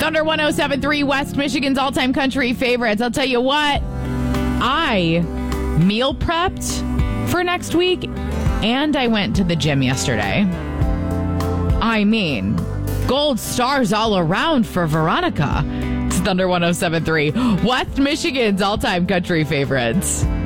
Thunder 107.3, West Michigan's all-time country favorites. I'll tell you what, I meal prepped for next week, and I went to the gym yesterday. I mean, gold stars all around for Veronica. It's Thunder 107.3, West Michigan's all-time country favorites.